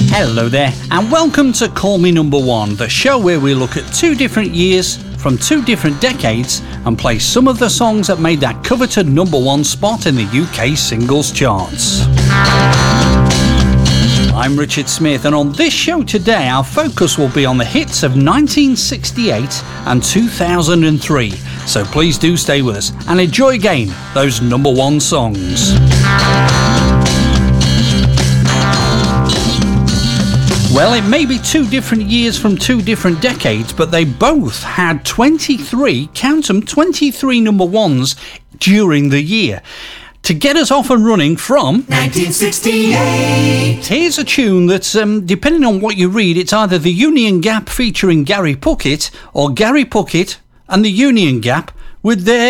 Hello there, and welcome to Call Me Number One, the show where we look at two different years from two different decades and play some of the songs that made that coveted number one spot in the UK singles charts. I'm Richard Smith, and on this show today our focus will be on the hits of 1968 and 2003. So please do stay with us and enjoy again those number one songs. Well, it may be two different years from two different decades, but they both had 23, count them, 23 number ones during the year. To get us off and running from 1968. Here's a tune that's, depending on what you read, it's either the Union Gap featuring Gary Puckett or Gary Puckett and the Union Gap with their